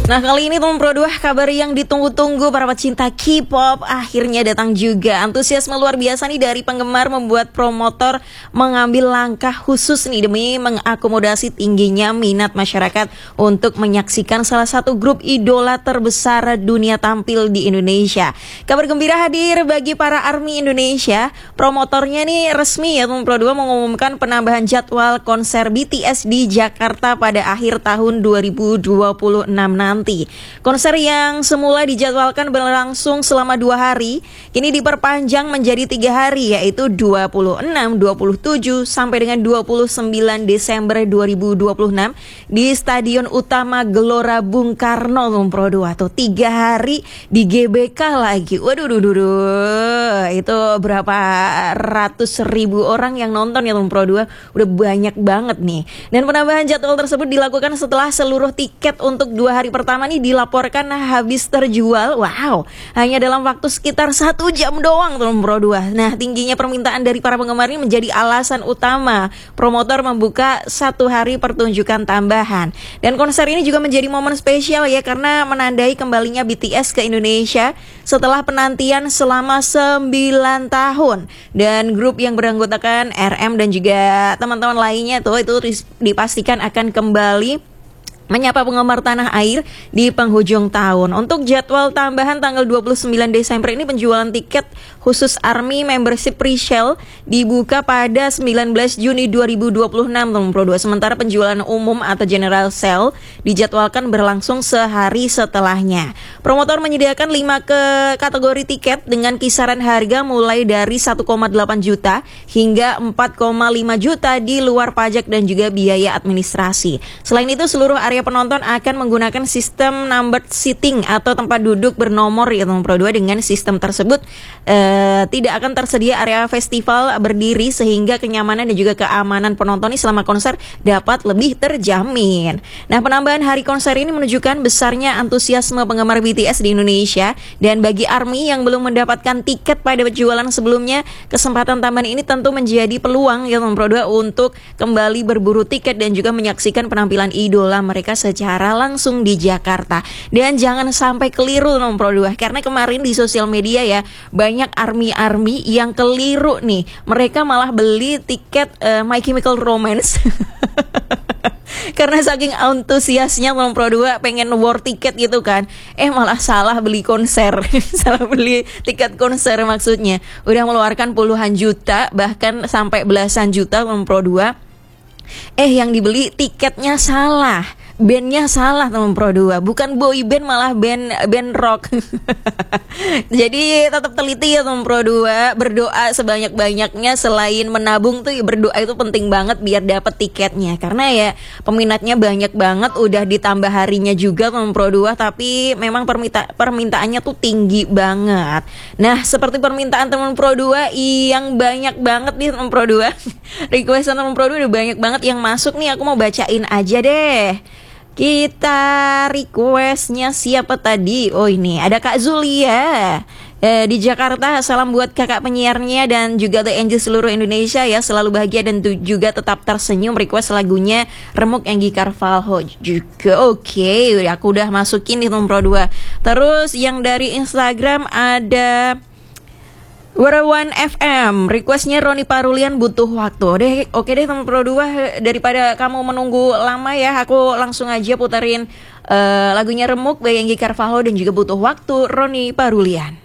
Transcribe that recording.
Nah, kali ini Tom Pro 2 kabar yang ditunggu-tunggu para pecinta K-pop akhirnya datang juga. Antusiasme luar biasa nih dari penggemar membuat promotor mengambil langkah khusus nih demi mengakomodasi tingginya minat masyarakat untuk menyaksikan salah satu grup idola terbesar dunia tampil di Indonesia. Kabar gembira hadir bagi para ARMY Indonesia. Promotornya nih resmi ya, Tom Pro 2 mengumumkan penambahan jadwal konser BTS di Jakarta pada akhir tahun 2026 nanti. Konser yang semula dijadwalkan berlangsung selama 2 hari, kini diperpanjang menjadi 3 hari, yaitu 26, 27, sampai dengan 29 Desember 2026 di Stadion Utama Gelora Bung Karno, Pro 2. Tuh 3 hari di GBK lagi. Waduh, itu berapa ratus ribu orang yang nonton ya, Pro 2. Udah banyak banget nih. Dan penambahan jadwal tersebut dilakukan setelah seluruh tiket untuk 2 hari pertama nih dilaporkan habis terjual. Wow, hanya dalam waktu sekitar 1 jam doang, Pro 2. Nah, tingginya permintaan dari para penggemar ini menjadi alasan utama promotor membuka 1 hari pertunjukan tambahan. Dan konser ini juga menjadi momen spesial ya, karena menandai kembalinya BTS ke Indonesia setelah penantian selama 9 tahun. Dan grup yang beranggotakan RM dan juga teman-teman lainnya itu dipastikan akan kembali menyapa penggemar tanah air di penghujung tahun. Untuk jadwal tambahan tanggal 29 Desember ini penjualan tiket khusus ARMY Membership Pre-Sale dibuka pada 19 Juni 2026, Pro 2. Sementara penjualan umum atau General Sale dijadwalkan berlangsung sehari setelahnya. Promotor menyediakan 5 kategori tiket dengan kisaran harga mulai dari 1,8 juta hingga 4,5 juta di luar pajak dan juga biaya administrasi. Selain itu, seluruh area penonton akan menggunakan sistem numbered seating atau tempat duduk bernomor ya, Pro 2. Dengan sistem tersebut tidak akan tersedia area festival berdiri, sehingga kenyamanan dan juga keamanan penonton ini selama konser dapat lebih terjamin. Nah, penambahan hari konser ini menunjukkan besarnya antusiasme penggemar BTS di Indonesia. Dan bagi ARMY yang belum mendapatkan tiket pada penjualan sebelumnya, kesempatan tambahan ini tentu menjadi peluang ya, Pro 2, untuk kembali berburu tiket dan juga menyaksikan penampilan idola mereka secara langsung di Jakarta. Dan jangan sampai keliru, Pro 2, karena kemarin di sosial media ya banyak ARMY yang keliru nih. Mereka malah beli tiket My Chemical Romance karena saking antusiasnya Pro 2 pengen war tiket gitu kan. Malah salah beli konser. Salah beli tiket konser maksudnya. Udah mengeluarkan puluhan juta, bahkan sampai belasan juta Pro 2. Yang dibeli tiketnya salah, bandnya salah, Pro 2. Bukan boy band, malah band rock. Jadi tetap teliti ya, Pro 2. Berdoa sebanyak-banyaknya. Selain menabung tuh ya, berdoa itu penting banget biar dapat tiketnya. Karena ya peminatnya banyak banget. Udah ditambah harinya juga, Pro 2. Tapi memang permintaannya tuh tinggi banget. Nah, seperti permintaan teman Pro 2 yang banyak banget nih, Pro 2. Requestan teman Pro 2 udah banyak banget yang masuk nih. Aku mau bacain aja deh. Kita requestnya siapa tadi? Oh, ini ada Kak Zulia di Jakarta. Salam buat kakak penyiarnya dan juga The Angel seluruh Indonesia ya. Selalu bahagia dan juga tetap tersenyum. Request lagunya Remuk Enggi Carvalho juga. Oke, aku udah masukin nih, Pro 2. Terus yang dari Instagram ada Warawan FM, requestnya Roni Parulian Butuh Waktu. Oke deh, Pro 2, daripada kamu menunggu lama ya, aku langsung aja puterin lagunya Remuk by Enggi Carvalho dan juga Butuh Waktu Roni Parulian.